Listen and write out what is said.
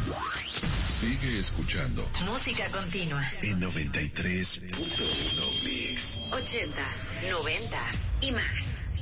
Sigue escuchando Música Continua en 93.1 Mix. 80s, 90s y más.